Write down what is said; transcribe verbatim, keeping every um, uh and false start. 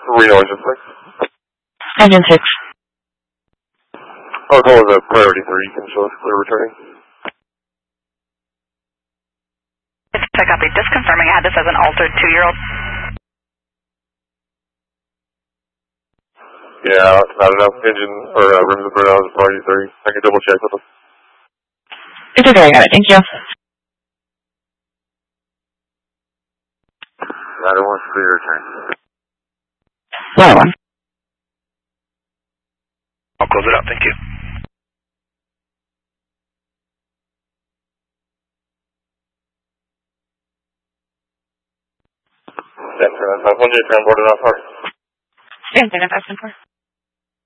Reno Engine six. Engine six. Our call is a priority three. You can show us clear returning. Check out the just confirming I had this as an altered two-year-old. Yeah, not enough engine or uh, rims and burn out as a priority three. I can double check with them. It's okay, I got it. Thank you. nine one clear return. one oh one. I'll close it out. Thank you. That's five hundred, transported off hard. Stand five ten four.